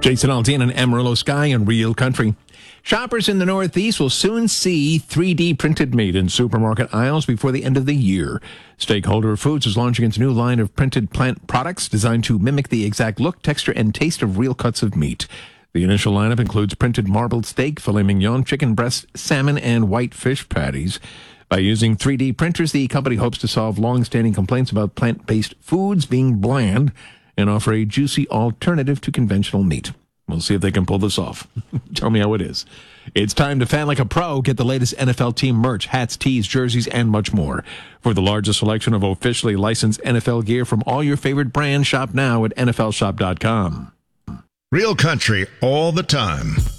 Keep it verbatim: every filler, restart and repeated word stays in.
Jason Aldean and Amarillo Sky and Real Country. Shoppers in the Northeast will soon see three D printed meat in supermarket aisles before the end of the year. Stakeholder Foods is launching its new line of printed plant products designed to mimic the exact look, texture, and taste of real cuts of meat. The initial lineup includes printed marbled steak, filet mignon, chicken breast, salmon, and white fish patties. By using three D printers, the company hopes to solve long-standing complaints about plant-based foods being bland and offer a juicy alternative to conventional meat. We'll see if they can pull this off. Tell me how it is. It's time to fan like a pro. Get the latest N F L team merch, hats, tees, jerseys, and much more. For the largest selection of officially licensed N F L gear from all your favorite brands, shop now at N F L shop dot com. Real country all the time.